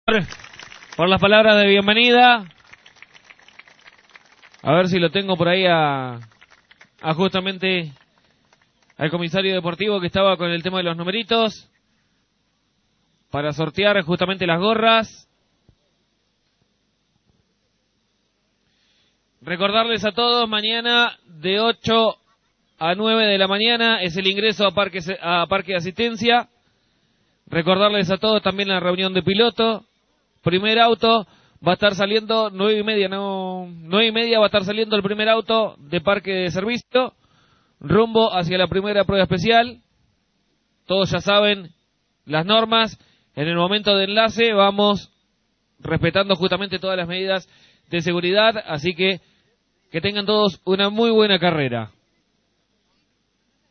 por las palabras de bienvenida. A ver si lo tengo por ahí a justamente al comisario deportivo que estaba con el tema de los numeritos para sortear justamente las gorras. Recordarles a todos, mañana de 8 a 9 de la mañana es el ingreso a parque de asistencia. Recordarles a todos también la reunión de piloto. Primer auto va a estar saliendo 9:30 va a estar saliendo el primer auto de parque de servicio rumbo hacia la primera prueba especial. Todos ya saben las normas. En el momento de enlace vamos respetando justamente todas las medidas de seguridad, así que tengan todos una muy buena carrera.